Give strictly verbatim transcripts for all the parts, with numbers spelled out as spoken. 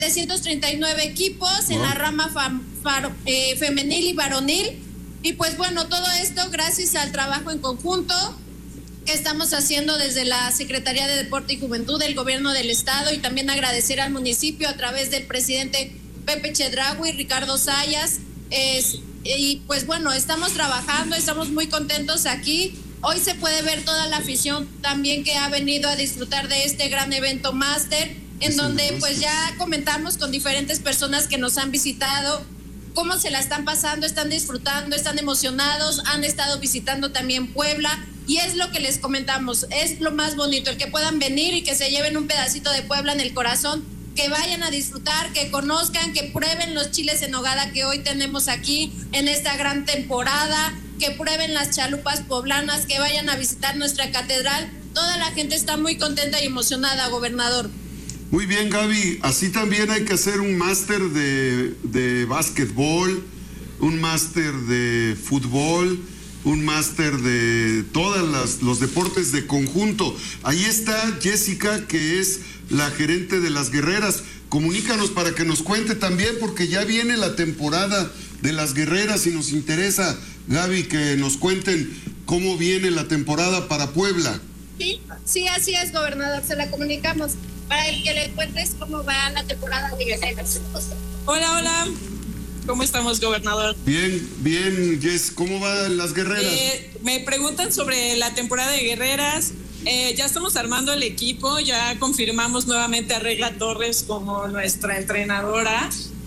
setecientos treinta y nueve equipos en wow. la rama fam, far, eh, femenil y varonil. Y pues bueno, todo esto gracias al trabajo en conjunto que estamos haciendo desde la Secretaría de Deporte y Juventud del Gobierno del Estado, y también agradecer al municipio a través del presidente Pepe Chedraui, Ricardo Sayas. Es, y pues bueno, estamos trabajando, estamos muy contentos aquí. Hoy se puede ver toda la afición también que ha venido a disfrutar de este gran evento máster, en donde pues ya comentamos con diferentes personas que nos han visitado cómo se la están pasando, están disfrutando, están emocionados, han estado visitando también Puebla, y es lo que les comentamos, es lo más bonito, el que puedan venir y que se lleven un pedacito de Puebla en el corazón, que vayan a disfrutar, que conozcan, que prueben los chiles en nogada que hoy tenemos aquí en esta gran temporada, que prueben las chalupas poblanas, que vayan a visitar nuestra catedral. Toda la gente está muy contenta y emocionada, gobernador. Muy bien, Gaby, así también hay que hacer un máster de, de básquetbol, un máster de fútbol, un máster de todos los deportes de conjunto. Ahí está Jessica, que es la gerente de las guerreras. Comunícanos para que nos cuente también, porque ya viene la temporada de las guerreras y nos interesa, Gaby, que nos cuenten cómo viene la temporada para Puebla. Sí, sí, así es, gobernador, se la comunicamos para que le cuentes cómo va la temporada de guerreras. Hola, hola. ¿Cómo estamos, gobernador? Bien, bien, Jess, ¿cómo van las guerreras? Eh, me preguntan sobre la temporada de guerreras. Eh, ya estamos armando el equipo, ya confirmamos nuevamente a Regla Torres como nuestra entrenadora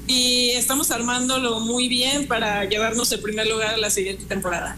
y estamos armándolo muy bien para llevarnos el primer lugar a la siguiente temporada.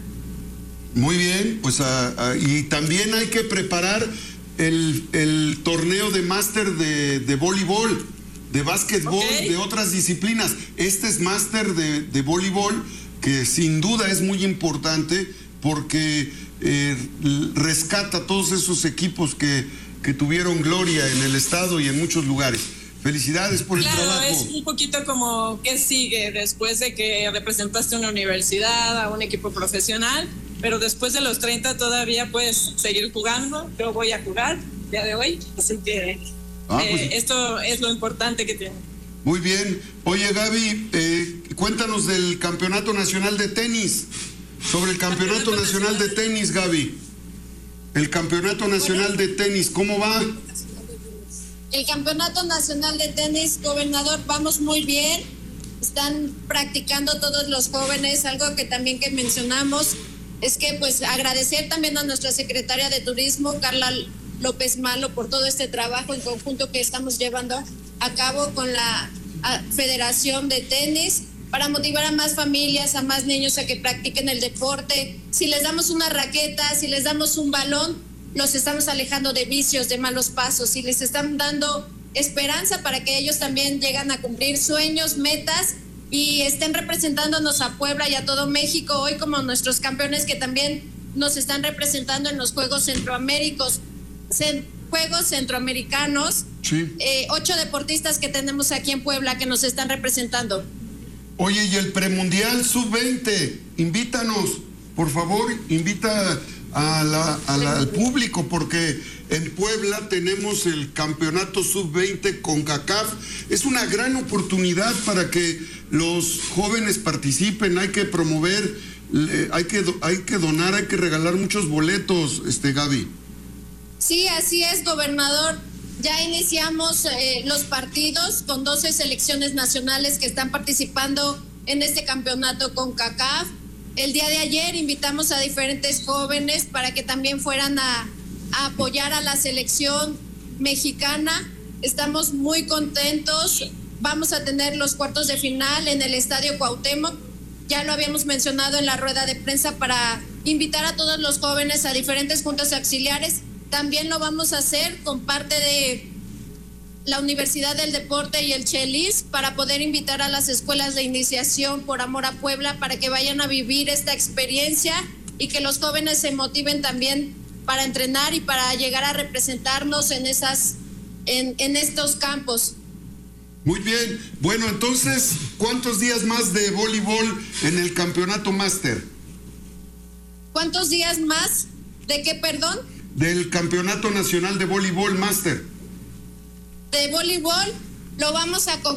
Muy bien, pues a, a, y también hay que preparar el, el torneo de máster de, de voleibol, de básquetbol, okay, de otras disciplinas. Este es máster de, de voleibol, que sin duda es muy importante porque eh, rescata todos esos equipos que, que tuvieron gloria en el estado y en muchos lugares. Felicidades por claro, el trabajo. Es un poquito como qué sigue después de que representaste una universidad, a un equipo profesional, pero después de los treinta todavía puedes seguir jugando. Yo voy a jugar el día de hoy, así que ah, eh, pues, esto es lo importante que tiene. Muy bien. Oye, Gaby, eh, cuéntanos del Campeonato Nacional de Tenis. Sobre el Campeonato, Campeonato Nacional, Nacional de Tenis, Gaby. El Campeonato Nacional de Tenis, ¿cómo va? El Campeonato Nacional de Tenis, gobernador, vamos muy bien. Están practicando todos los jóvenes. Algo que también que mencionamos es que pues agradecer también a nuestra secretaria de Turismo, Carla López Malo, por todo este trabajo en conjunto que estamos llevando a cabo con la Federación de Tenis, para motivar a más familias, a más niños a que practiquen el deporte. Si les damos una raqueta, si les damos un balón, los estamos alejando de vicios, de malos pasos, y les están dando esperanza para que ellos también lleguen a cumplir sueños, metas, y estén representándonos a Puebla y a todo México hoy como nuestros campeones que también nos están representando en los Juegos Centroaméricos, Juegos Centroamericanos. Sí. Eh, ocho deportistas que tenemos aquí en Puebla que nos están representando. Oye, y el premundial sub veinte, invítanos, por favor, invita a la, a la, al público, porque en Puebla tenemos el campeonato sub veinte CONCACAF. Es una gran oportunidad para que los jóvenes participen. Hay que promover, hay que, hay que donar, hay que regalar muchos boletos, este Gaby. Sí, así es, gobernador. Ya iniciamos eh, los partidos con doce selecciones nacionales que están participando en este campeonato CONCACAF. El día de ayer invitamos a diferentes jóvenes para que también fueran a, a apoyar a la selección mexicana. Estamos muy contentos. Vamos a tener los cuartos de final en el Estadio Cuauhtémoc. Ya lo habíamos mencionado en la rueda de prensa, para invitar a todos los jóvenes a diferentes juntas auxiliares. También lo vamos a hacer con parte de la Universidad del Deporte y el Chelis, para poder invitar a las escuelas de iniciación por amor a Puebla, para que vayan a vivir esta experiencia y que los jóvenes se motiven también para entrenar y para llegar a representarnos en esas, en, en estos campos. Muy bien. Bueno, entonces, ¿cuántos días más de voleibol en el campeonato máster? ¿Cuántos días más? ¿De qué, perdón? Del Campeonato Nacional de Voleibol Máster. De voleibol, lo vamos a